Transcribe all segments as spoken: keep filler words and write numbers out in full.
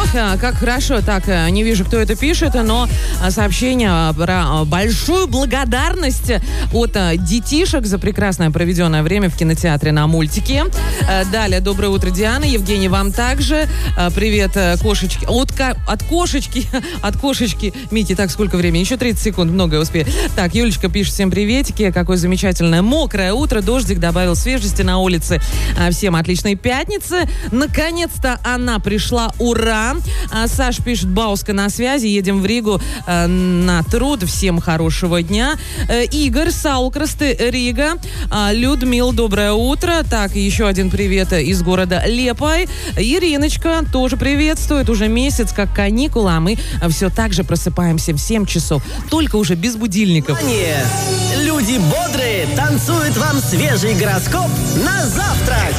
как хорошо. Так, не вижу, кто это пишет, но сообщение про большую благодарность от детишек за прекрасное проведенное время в кинотеатре на мультике. Далее, доброе утро, Диана. Евгений, вам также. Привет, кошечки. От, от кошечки, от кошечки. Мити, так, сколько времени? Еще тридцать секунд, многое успею. Так, Юлечка пишет, всем приветики. Какое замечательное мокрое утро. Дождик добавил свежести на улице. Всем отличной пятницы. Наконец-то она пришла. Ура! Саш пишет, Бауска на связи. Едем в Ригу э, на труд. Всем хорошего дня. Э, Игорь, Саукрасты, Рига. Э, Людмил, доброе утро. Так, еще один привет из города Лепай. Ириночка тоже приветствует. Уже месяц как каникулы, а мы все так же просыпаемся в семь часов. Только уже без будильников. Внимание! Люди бодрые танцуют вам свежий гороскоп на завтрак.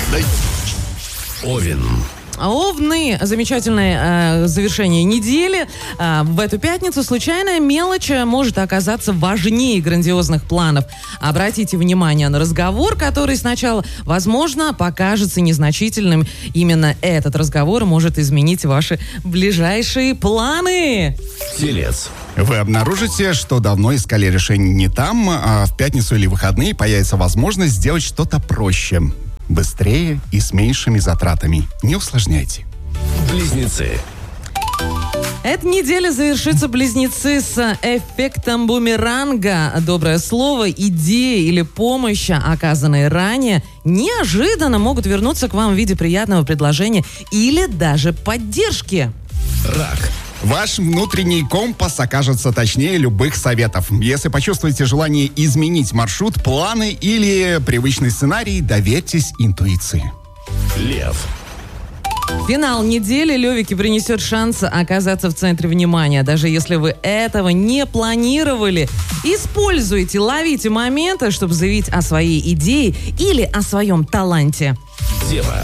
Овен. Овны. Замечательное э, завершение недели. Э, в эту пятницу случайная мелочь может оказаться важнее грандиозных планов. Обратите внимание на разговор, который сначала, возможно, покажется незначительным. Именно этот разговор может изменить ваши ближайшие планы. Телец. Вы обнаружите, что давно искали решение не там, а в пятницу или выходные появится возможность сделать что-то проще. Быстрее и с меньшими затратами. Не усложняйте. Близнецы. Эта неделя завершится, близнецы, с эффектом бумеранга. Доброе слово, идея или помощь, оказанные ранее, неожиданно могут вернуться к вам в виде приятного предложения или даже поддержки. Рак. Ваш внутренний компас окажется точнее любых советов. Если почувствуете желание изменить маршрут, планы или привычный сценарий, доверьтесь интуиции. Лев. Финал недели Левики принесет шанс оказаться в центре внимания. Даже если вы этого не планировали, используйте, ловите моменты, чтобы заявить о своей идее или о своем таланте. Дева.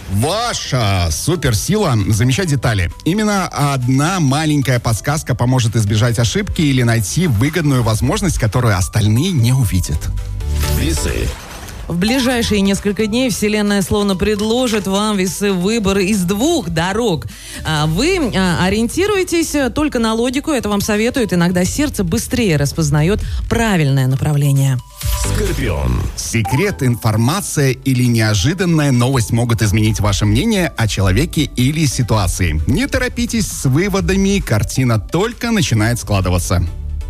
Ваша суперсила – замечать детали. Именно одна маленькая подсказка поможет избежать ошибки или найти выгодную возможность, которую остальные не увидят. Весы. В ближайшие несколько дней Вселенная словно предложит вам, весы, выбор из двух дорог. Вы ориентируетесь только на логику, это вам советуют. Иногда сердце быстрее распознает правильное направление. Скорпион. Секрет, информация или неожиданная новость могут изменить ваше мнение о человеке или ситуации. Не торопитесь с выводами, картина только начинает складываться.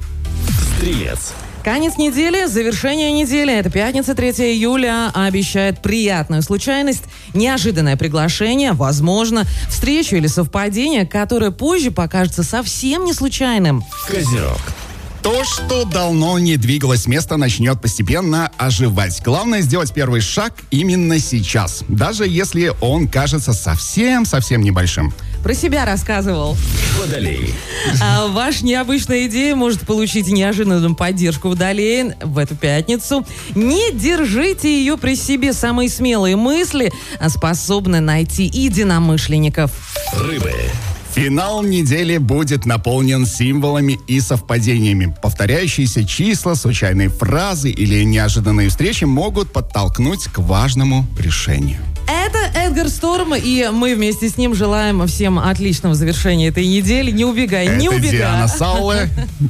Стрелец. Конец недели, завершение недели. Это пятница, третьего июля. Обещает приятную случайность, неожиданное приглашение, возможно, встречу или совпадение, которое позже покажется совсем не случайным. Козерог. То, что давно не двигалось с места, начнет постепенно оживать. Главное сделать первый шаг именно сейчас, даже если он кажется совсем-совсем небольшим. Про себя рассказывал. Водолей. А ваша необычная идея может получить неожиданную поддержку Водолея в эту пятницу. Не держите ее при себе. Самые смелые мысли способны найти единомышленников. Рыбы. Финал недели будет наполнен символами и совпадениями. Повторяющиеся числа, случайные фразы или неожиданные встречи могут подтолкнуть к важному решению. Это Эдгар Сторм, и мы вместе с ним желаем всем отличного завершения этой недели. Не убегай, Это не убегай. Диана Сауэ.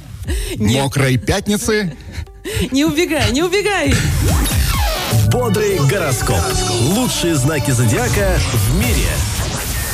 Мокрой пятницы. Не убегай, не убегай. Бодрый гороскоп. Лучшие знаки зодиака в мире.